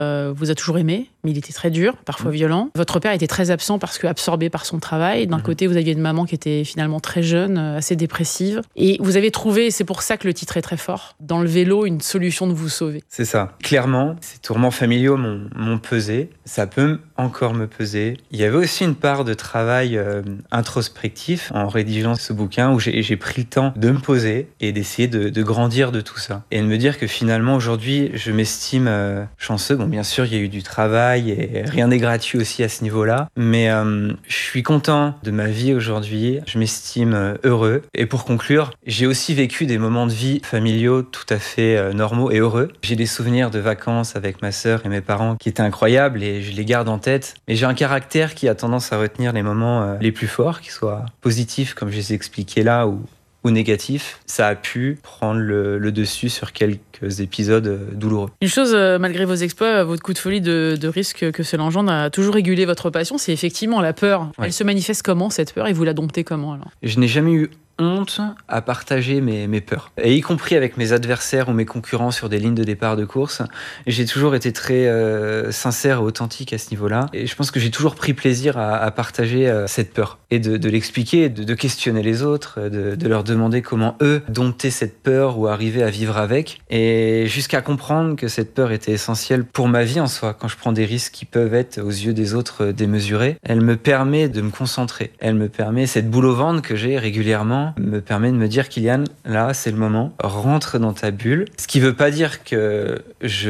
vous a toujours aimé, mais il était très dur, parfois violent. Votre père était très absent parce que absorbé par son travail. D'un côté, vous aviez une maman qui était finalement très jeune, assez dépressive. Et vous avez trouvé, et c'est pour ça que le titre est très fort, dans le vélo, une solution de vous sauver. C'est ça. Clairement, ces tourments familiaux m'ont pesé. Ça peut encore me peser. Il y avait aussi une part de travail introspectif en rédigeant ce bouquin où j'ai pris le temps de me poser et d'essayer de grandir de tout ça. Et de me dire que finalement, aujourd'hui, je m'estime chanceux. Bon, bien sûr, il y a eu du travail et rien n'est gratuit aussi à ce niveau-là. Mais je suis content de ma vie aujourd'hui. Je m'estime heureux. Et pour conclure, j'ai aussi vécu des moments de vie familiaux tout à fait normaux et heureux. J'ai des souvenirs de vacances avec ma sœur et mes parents qui étaient incroyables et je les garde en tête. Mais j'ai un caractère qui a tendance à retenir les moments les plus forts, qu'ils soient positifs comme je les ai expliqués là ou négatifs. Ça a pu prendre le dessus sur quelques épisodes douloureux. Une chose, malgré vos exploits, votre coup de folie de risque que cela engendre a toujours régulé votre passion, c'est effectivement la peur. Ouais. Elle se manifeste comment, cette peur, et vous la domptez comment alors ? Je n'ai jamais eu honte à partager mes peurs. Et y compris avec mes adversaires ou mes concurrents sur des lignes de départ de course, j'ai toujours été très sincère et authentique à ce niveau-là. Et je pense que j'ai toujours pris plaisir à partager cette peur et de l'expliquer, de questionner les autres, de leur demander comment eux domptaient cette peur ou arrivaient à vivre avec. Et jusqu'à comprendre que cette peur était essentielle pour ma vie en soi. Quand je prends des risques qui peuvent être aux yeux des autres démesurés, elle me permet de me concentrer. Elle me permet, cette boule au ventre que j'ai régulièrement, me permet de me dire, Kylian, là, c'est le moment, rentre dans ta bulle. Ce qui veut pas dire que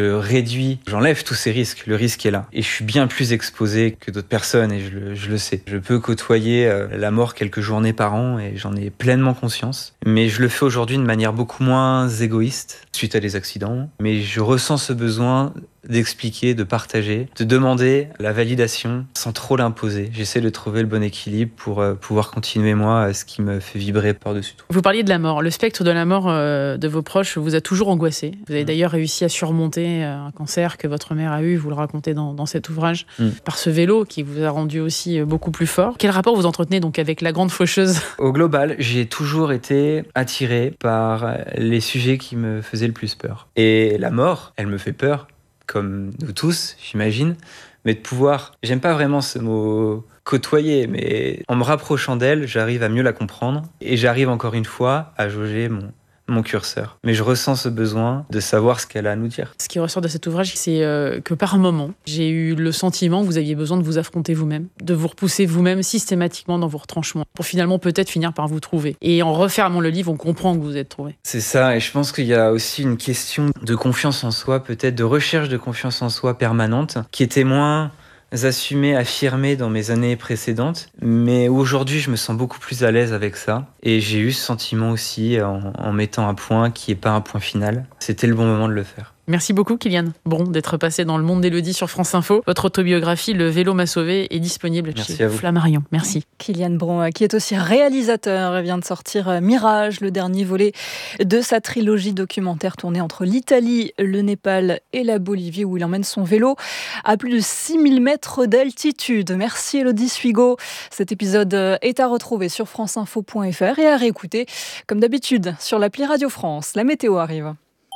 j'enlève tous ces risques. Le risque est là. Et je suis bien plus exposé que d'autres personnes et je le sais. Je peux côtoyer la mort quelques journées par an et j'en ai pleinement conscience. Mais je le fais aujourd'hui de manière beaucoup moins égoïste suite à des accidents. Mais je ressens ce besoin d'expliquer, de partager, de demander la validation sans trop l'imposer. J'essaie de trouver le bon équilibre pour pouvoir continuer, moi, ce qui me fait vibrer par-dessus tout. Vous parliez de la mort. Le spectre de la mort de vos proches vous a toujours angoissé. Vous avez d'ailleurs réussi à surmonter un cancer que votre mère a eu, vous le racontez dans cet ouvrage, par ce vélo qui vous a rendu aussi beaucoup plus fort. Quel rapport vous entretenez donc avec la grande faucheuse ? Au global, j'ai toujours été attiré par les sujets qui me faisaient le plus peur. Et la mort, elle me fait peur, comme nous tous, j'imagine, mais de pouvoir, j'aime pas vraiment ce mot côtoyer, mais en me rapprochant d'elle, j'arrive à mieux la comprendre et j'arrive encore une fois à jauger mon curseur. Mais je ressens ce besoin de savoir ce qu'elle a à nous dire. Ce qui ressort de cet ouvrage, c'est que par moment, j'ai eu le sentiment que vous aviez besoin de vous affronter vous-même, de vous repousser vous-même systématiquement dans vos retranchements, pour finalement peut-être finir par vous trouver. Et en refermant le livre, on comprend que vous êtes trouvé. C'est ça, et je pense qu'il y a aussi une question de confiance en soi, peut-être de recherche de confiance en soi permanente, qui était moins assumé, affirmé dans mes années précédentes, mais aujourd'hui je me sens beaucoup plus à l'aise avec ça et j'ai eu ce sentiment aussi en mettant un point qui n'est pas un point final. C'était le bon moment de le faire. Merci beaucoup Kylian Bron d'être passé dans Le Monde d'Élodie sur France Info. Votre autobiographie Le vélo m'a sauvé est disponible chez Flammarion. Merci. Kylian Bron, qui est aussi réalisateur, vient de sortir Mirage, le dernier volet de sa trilogie documentaire tournée entre l'Italie, le Népal et la Bolivie, où il emmène son vélo à plus de 6000 mètres d'altitude. Merci Élodie Suigo. Cet épisode est à retrouver sur franceinfo.fr et à réécouter comme d'habitude sur l'appli Radio France. La météo arrive.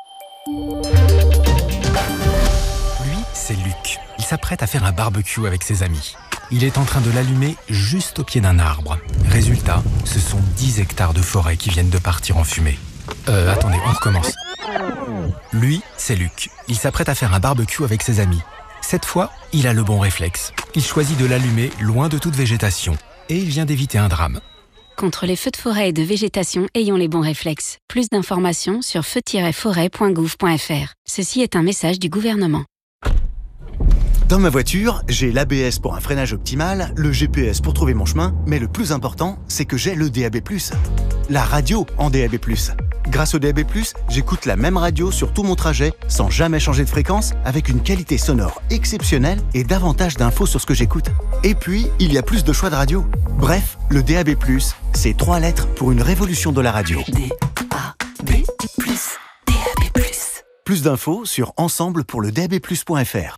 Lui, c'est Luc. Il s'apprête à faire un barbecue avec ses amis. Il est en train de l'allumer juste au pied d'un arbre. Résultat, ce sont 10 hectares de forêt qui viennent de partir en fumée. Attendez, on recommence. Lui, c'est Luc. Il s'apprête à faire un barbecue avec ses amis. Cette fois, il a le bon réflexe. Il choisit de l'allumer loin de toute végétation. Et il vient d'éviter un drame. Contre les feux de forêt et de végétation, ayons les bons réflexes. Plus d'informations sur feu-forêt.gouv.fr. Ceci est un message du gouvernement. Dans ma voiture, j'ai l'ABS pour un freinage optimal, le GPS pour trouver mon chemin, mais le plus important, c'est que j'ai le DAB+. La radio en DAB+. Grâce au DAB+, j'écoute la même radio sur tout mon trajet, sans jamais changer de fréquence, avec une qualité sonore exceptionnelle et davantage d'infos sur ce que j'écoute. Et puis, il y a plus de choix de radio. Bref, le DAB+, c'est 3 lettres pour une révolution de la radio. DAB+. DAB+. Plus d'infos sur ensemblepourledabplus.fr.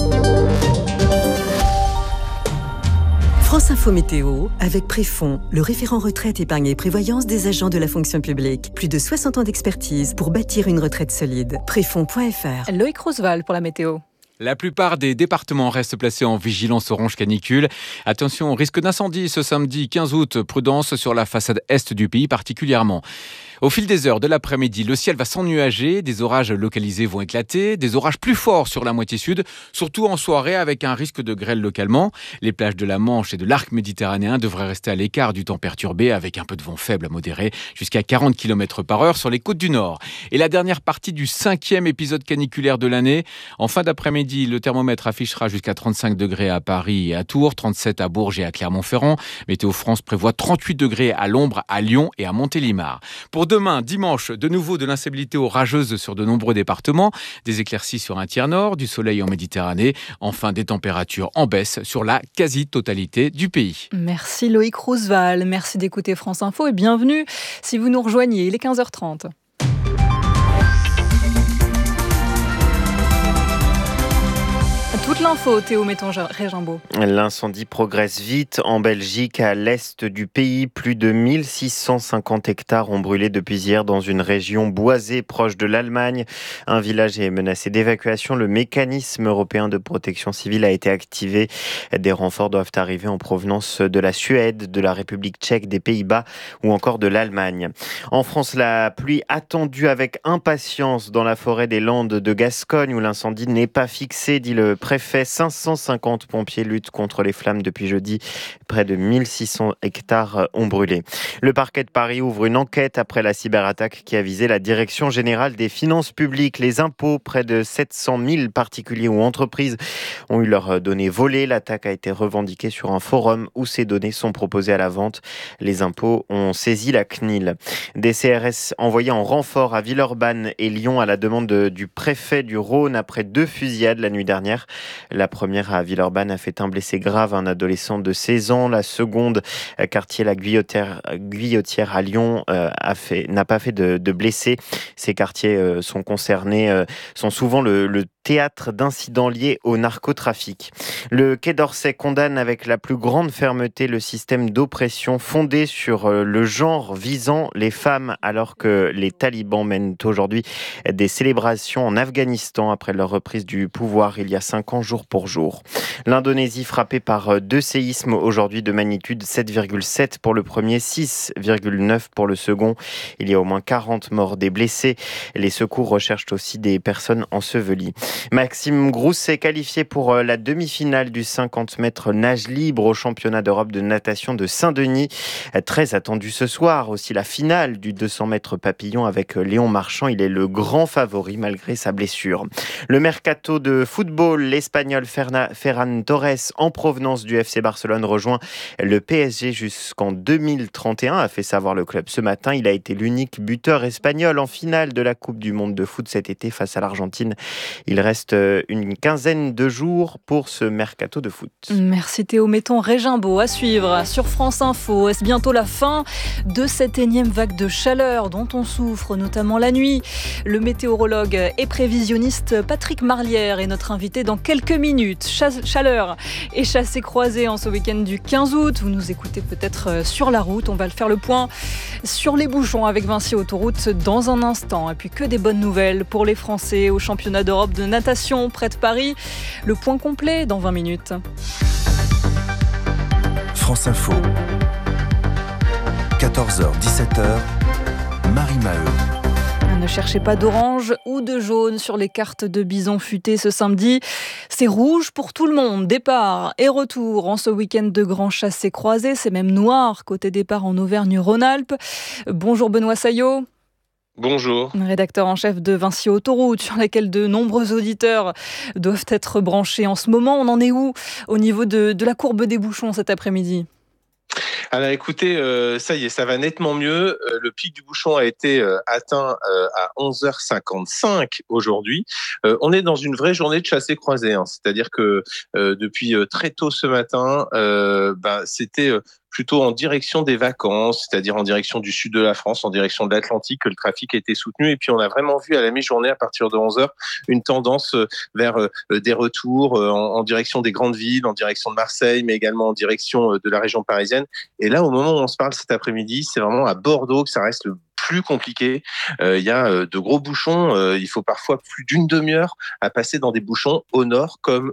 France Info Météo, avec Préfond, le référent retraite, épargne et prévoyance des agents de la fonction publique. Plus de 60 ans d'expertise pour bâtir une retraite solide. Préfond.fr. Loïc Roosevelt pour la météo. La plupart des départements restent placés en vigilance orange canicule. Attention au risque d'incendie ce samedi 15 août. Prudence sur la façade est du pays particulièrement. Au fil des heures de l'après-midi, le ciel va s'ennuager, des orages localisés vont éclater, des orages plus forts sur la moitié sud, surtout en soirée avec un risque de grêle localement. Les plages de la Manche et de l'arc méditerranéen devraient rester à l'écart du temps perturbé avec un peu de vent faible à modéré, jusqu'à 40 km/h sur les côtes du nord. Et la dernière partie du 5e épisode caniculaire de l'année. En fin d'après-midi, le thermomètre affichera jusqu'à 35 degrés à Paris et à Tours, 37 à Bourges et à Clermont-Ferrand. Météo France prévoit 38 degrés à l'ombre, à Lyon et à Montélimar. Pour demain, dimanche, de nouveau de l'instabilité orageuse sur de nombreux départements, des éclaircies sur un tiers nord, du soleil en Méditerranée, enfin des températures en baisse sur la quasi-totalité du pays. Merci Loïc Roosevelt, merci d'écouter France Info et bienvenue si vous nous rejoignez, il est 15h30. Toute l'info, Théo Metton-Régimbaud. L'incendie progresse vite en Belgique, à l'est du pays. Plus de 1650 hectares ont brûlé depuis hier dans une région boisée proche de l'Allemagne. Un village est menacé d'évacuation. Le mécanisme européen de protection civile a été activé. Des renforts doivent arriver en provenance de la Suède, de la République tchèque, des Pays-Bas ou encore de l'Allemagne. En France, la pluie attendue avec impatience dans la forêt des Landes de Gascogne où l'incendie n'est pas fixé, dit le préfet. 550 pompiers luttent contre les flammes depuis jeudi. Près de 1600 hectares ont brûlé. Le parquet de Paris ouvre une enquête après la cyberattaque qui a visé la Direction générale des finances publiques. Les impôts, près de 700 000 particuliers ou entreprises ont eu leurs données volées. L'attaque a été revendiquée sur un forum où ces données sont proposées à la vente. Les impôts ont saisi la CNIL. Des CRS envoyés en renfort à Villeurbanne et Lyon à la demande du préfet du Rhône après 2 fusillades la nuit dernière. La première à Villeurbanne a fait un blessé grave, un adolescent de 16 ans. La seconde, quartier La Guillotière à Lyon, n'a pas fait de blessés. Ces quartiers sont concernés, sont souvent le théâtre d'incidents liés au narcotrafic. Le Quai d'Orsay condamne avec la plus grande fermeté le système d'oppression fondé sur le genre visant les femmes, alors que les talibans mènent aujourd'hui des célébrations en Afghanistan après leur reprise du pouvoir il y a 5 ans jour pour jour. L'Indonésie frappée par 2 séismes aujourd'hui de magnitude 7,7 pour le premier, 6,9 pour le second. Il y a au moins 40 morts, des blessés. Les secours recherchent aussi des personnes ensevelies. Maxime Grousset qualifié pour la demi-finale du 50 mètres nage libre au championnat d'Europe de natation de Saint-Denis. Très attendu ce soir. Aussi la finale du 200 mètres papillon avec Léon Marchand. Il est le grand favori malgré sa blessure. Le mercato de football, l'Espagnol Ferran Torres en provenance du FC Barcelone rejoint le PSG jusqu'en 2031, a fait savoir le club ce matin. Il a été l'unique buteur espagnol en finale de la Coupe du Monde de foot cet été face à l'Argentine. Il reste une quinzaine de jours pour ce mercato de foot. Merci Théo Metton-Régimbaud. À suivre sur France Info. Est-ce bientôt la fin de cette énième vague de chaleur dont on souffre, notamment la nuit? Le météorologue et prévisionniste Patrick Marlière est notre invité dans quelques minutes. Chaleur et chassé croisé en ce week-end du 15 août. Vous nous écoutez peut-être sur la route. On va le faire le point sur les bouchons avec Vinci Autoroute dans un instant. Et puis que des bonnes nouvelles pour les Français au championnat d'Europe de natation près de Paris. Le point complet dans 20 minutes. France Info. 14h, 17h. Marie Maheu. Ne cherchez pas d'orange ou de jaune sur les cartes de Bison Futé ce samedi. C'est rouge pour tout le monde. Départ et retour en ce week-end de grand chassé croisé. C'est même noir côté départ en Auvergne-Rhône-Alpes. Bonjour Benoît Saillot. Bonjour. Rédacteur en chef de Vinci Autoroute, sur laquelle de nombreux auditeurs doivent être branchés en ce moment. On en est où au niveau de la courbe des bouchons cet après-midi ? Alors écoutez, ça y est, ça va nettement mieux. Le pic du bouchon a été atteint à 11h55 aujourd'hui. On est dans une vraie journée de chassé croisé, hein. C'est-à-dire que depuis très tôt ce matin, c'était plutôt en direction des vacances, c'est-à-dire en direction du sud de la France, en direction de l'Atlantique, que le trafic a été soutenu. Et puis on a vraiment vu à la mi-journée, à partir de 11h, une tendance vers des retours en direction des grandes villes, en direction de Marseille, mais également en direction de la région parisienne. Et là, au moment où on se parle cet après-midi, c'est vraiment à Bordeaux que ça reste le plus compliqué. Il y a de gros bouchons. Il faut parfois plus d'une demi-heure à passer dans des bouchons au nord comme